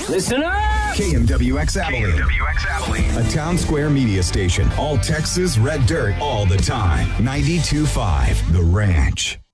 Listen up! KMWX Abilene. A town square media station. All Texas red dirt all the time. 92.5 The Ranch.